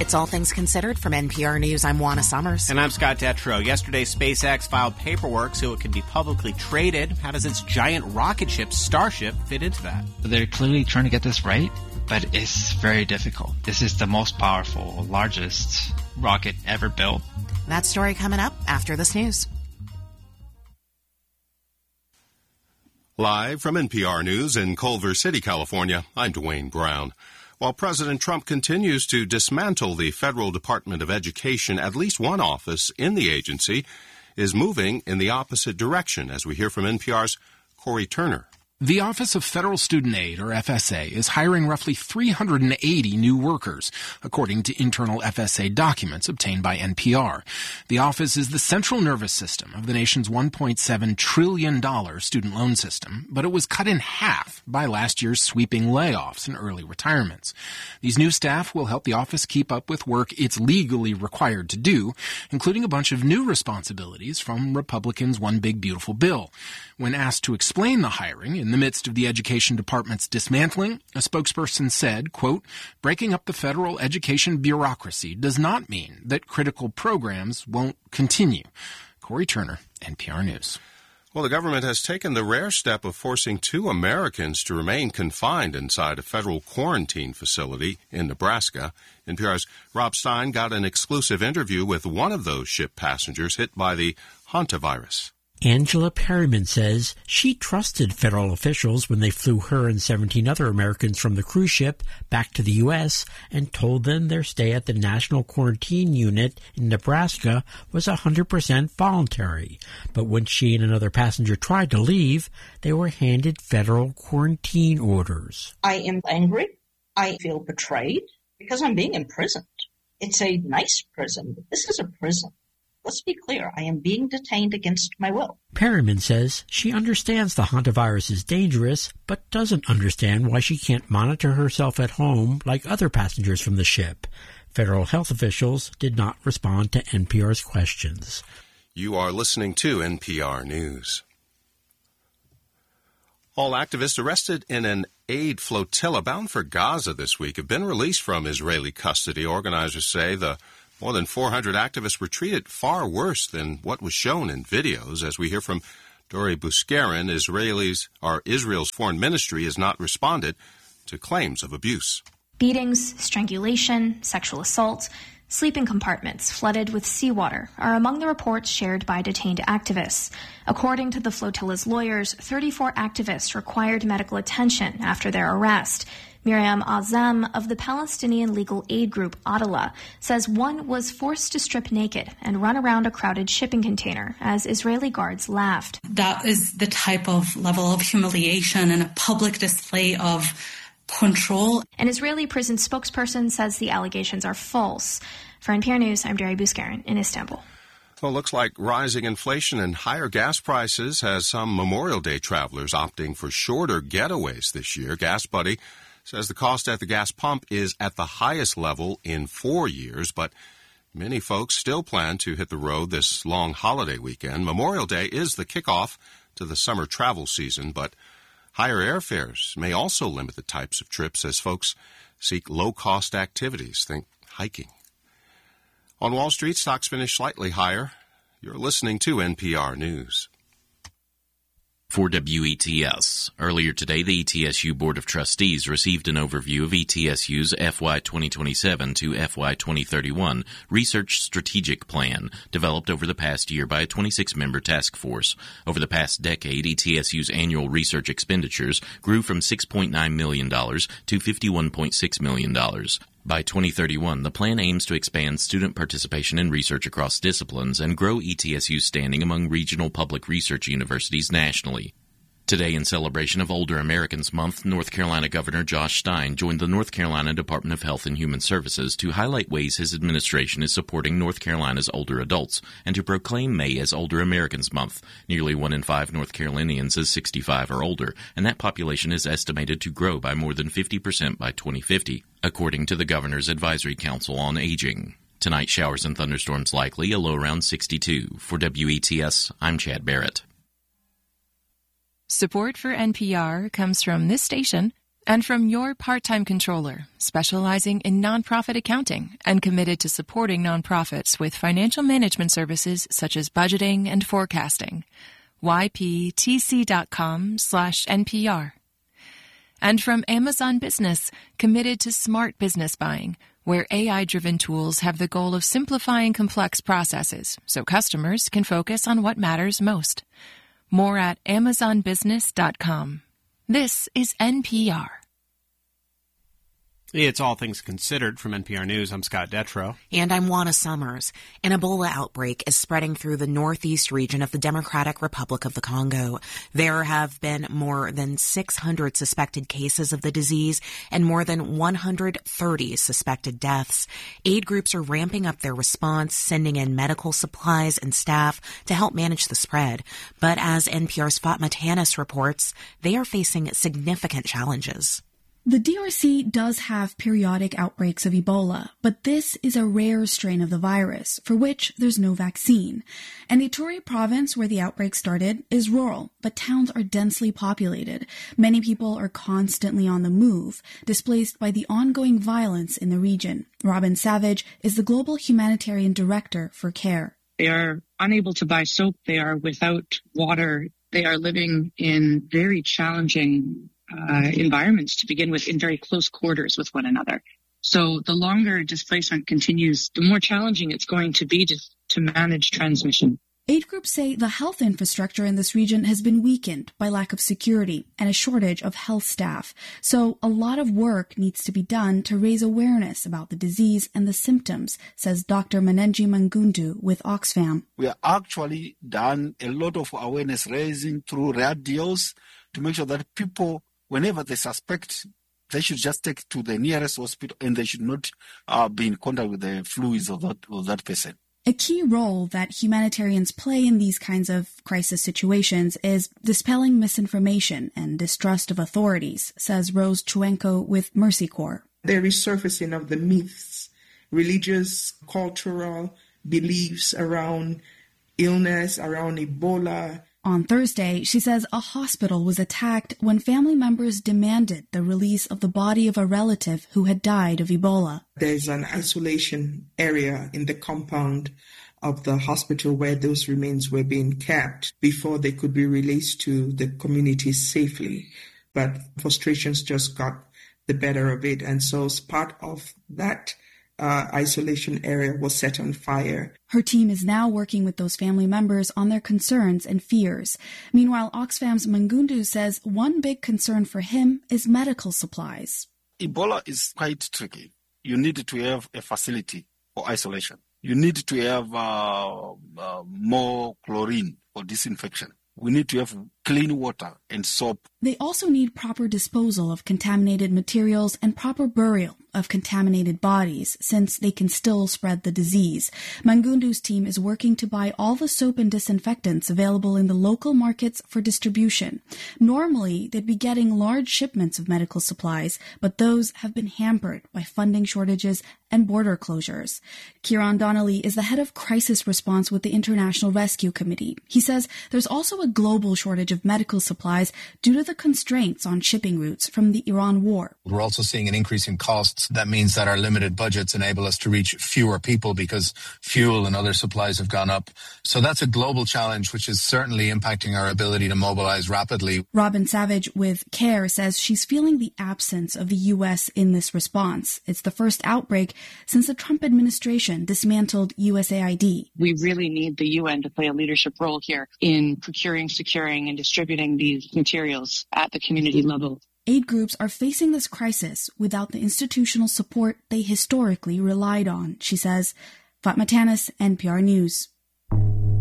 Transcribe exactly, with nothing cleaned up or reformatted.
It's All Things Considered from N P R News. I'm Juana Summers. And I'm Scott Detrow. Yesterday, SpaceX filed paperwork so it can be publicly traded. How does its giant rocket ship, Starship, fit into that? They're clearly trying to get this right, but it's very difficult. This is the most powerful, largest rocket ever built. That story coming up after this news. Live from N P R News in Culver City, California, I'm Dwayne Brown. While President Trump continues to dismantle the Federal Department of Education, at least one office in the agency is moving in the opposite direction, as we hear from N P R's Corey Turner. The Office of Federal Student Aid, or F S A, is hiring roughly three hundred eighty new workers, according to internal F S A documents obtained by N P R. The office is the central nervous system of the nation's one point seven trillion dollars student loan system, but it was cut in half by last year's sweeping layoffs and early retirements. These new staff will help the office keep up with work it's legally required to do, including a bunch of new responsibilities from Republicans' One Big Beautiful Bill. When asked to explain the hiring in the midst of the Education Department's dismantling, a spokesperson said, quote, "Breaking up the federal education bureaucracy does not mean that critical programs won't continue." Corey Turner, N P R News. Well, the government has taken the rare step of forcing two Americans to remain confined inside a federal quarantine facility in Nebraska. N P R's Rob Stein got an exclusive interview with one of those ship passengers hit by the hantavirus. Angela Perryman says she trusted federal officials when they flew her and seventeen other Americans from the cruise ship back to the U S and told them their stay at the National Quarantine Unit in Nebraska was one hundred percent voluntary. But when she and another passenger tried to leave, they were handed federal quarantine orders. I am angry. I feel betrayed because I'm being imprisoned. It's a nice prison, but this is a prison. Let's be clear, I am being detained against my will. Perryman says she understands the hantavirus is dangerous, but doesn't understand why she can't monitor herself at home like other passengers from the ship. Federal health officials did not respond to N P R's questions. You are listening to N P R News. All activists arrested in an aid flotilla bound for Gaza this week have been released from Israeli custody. Organizers say the more than four hundred activists were treated far worse than what was shown in videos. As we hear from Dori Buscarin, Israelis, or Israel's foreign ministry has not responded to claims of abuse. Beatings, strangulation, sexual assault, sleeping compartments flooded with seawater are among the reports shared by detained activists. According to the flotilla's lawyers, thirty-four activists required medical attention after their arrest. Miriam Azam of the Palestinian legal aid group Adala says one was forced to strip naked and run around a crowded shipping container as Israeli guards laughed. That is the type of level of humiliation and a public display of control. An Israeli prison spokesperson says the allegations are false. For N P R News, I'm Dori Buscarin in Istanbul. Well, it looks like rising inflation and higher gas prices has some Memorial Day travelers opting for shorter getaways this year. Gas Buddy says the cost at the gas pump is at the highest level in four years, but many folks still plan to hit the road this long holiday weekend. Memorial Day is the kickoff to the summer travel season, but higher airfares may also limit the types of trips as folks seek low-cost activities. Think hiking. On Wall Street, stocks finished slightly higher. You're listening to N P R News. For W E T S. Earlier today, the E T S U Board of Trustees received an overview of E T S U's F Y twenty twenty-seven to F Y twenty thirty-one Research Strategic Plan, developed over the past year by a twenty-six member task force. Over the past decade, E T S U's annual research expenditures grew from six point nine million dollars to fifty-one point six million dollars. By twenty thirty-one, the plan aims to expand student participation in research across disciplines and grow E T S U's standing among regional public research universities nationally. Today, in celebration of Older Americans Month, North Carolina Governor Josh Stein joined the North Carolina Department of Health and Human Services to highlight ways his administration is supporting North Carolina's older adults and to proclaim May as Older Americans Month. Nearly one in five North Carolinians is sixty-five or older, and that population is estimated to grow by more than fifty percent by twenty fifty, according to the Governor's Advisory Council on Aging. Tonight, showers and thunderstorms likely, a low around sixty-two. For W E T S, I'm Chad Barrett. Support for N P R comes from this station And from your part-time controller, specializing in nonprofit accounting and committed to supporting nonprofits with financial management services such as budgeting and forecasting. Y P T C dot com slash N P R. And from Amazon Business, committed to smart business buying, where A I-driven tools have the goal of simplifying complex processes so customers can focus on what matters most. More at amazon business dot com. This is N P R. It's All Things Considered from N P R News. I'm Scott Detrow. And I'm Juana Summers. An Ebola outbreak is spreading through the northeast region of the Democratic Republic of the Congo. There have been more than six hundred suspected cases of the disease and more than one hundred thirty suspected deaths. Aid groups are ramping up their response, sending in medical supplies and staff to help manage the spread. But as N P R's Fatma Tanis reports, they are facing significant challenges. The D R C does have periodic outbreaks of Ebola, but this is a rare strain of the virus for which there's no vaccine. And the Ituri province, where the outbreak started, is rural, but towns are densely populated. Many people are constantly on the move, displaced by the ongoing violence in the region. Robin Savage is the Global Humanitarian Director for CARE. They are unable to buy soap. They are without water. They are living in very challenging Uh, environments to begin with, in very close quarters with one another. So the longer displacement continues, the more challenging it's going to be to, to manage transmission. Aid groups say the health infrastructure in this region has been weakened by lack of security and a shortage of health staff. So a lot of work needs to be done to raise awareness about the disease and the symptoms, says Doctor Manenji Mangundu with Oxfam. We have actually done a lot of awareness raising through radios to make sure that people, whenever they suspect, they should just take to the nearest hospital and they should not uh, be in contact with the fluids of that, of that person. A key role that humanitarians play in these kinds of crisis situations is dispelling misinformation and distrust of authorities, says Rose Chuenko with Mercy Corps. The resurfacing of the myths, religious, cultural beliefs around illness, around Ebola. On Thursday, she says a hospital was attacked when family members demanded the release of the body of a relative who had died of Ebola. There's an isolation area in the compound of the hospital where those remains were being kept before they could be released to the community safely. But frustrations just got the better of it. And so as part of that Uh, isolation area was set on fire. Her team is now working with those family members on their concerns and fears. Meanwhile, Oxfam's Mangundu says one big concern for him is medical supplies. Ebola is quite tricky. You need to have a facility for isolation. You need to have uh, uh, more chlorine for disinfection. We need to have clean water and soap. They also need proper disposal of contaminated materials and proper burial of contaminated bodies, since they can still spread the disease. Mangundu's team is working to buy all the soap and disinfectants available in the local markets for distribution. Normally, they'd be getting large shipments of medical supplies, but those have been hampered by funding shortages and border closures. Kieran Donnelly is the head of crisis response with the International Rescue Committee. He says there's also a global shortage of medical supplies due to the constraints on shipping routes from the Iran war. We're also seeing an increase in costs. That means that our limited budgets enable us to reach fewer people because fuel and other supplies have gone up. So that's a global challenge, which is certainly impacting our ability to mobilize rapidly. Robin Savage with CARE says she's feeling the absence of the U S in this response. It's the first outbreak since the Trump administration dismantled U S A I D. We really need the U N to play a leadership role here in procuring, securing, and distributing these materials at the community level. Aid groups are facing this crisis without the institutional support they historically relied on, she says. Fatma Tanis, N P R News.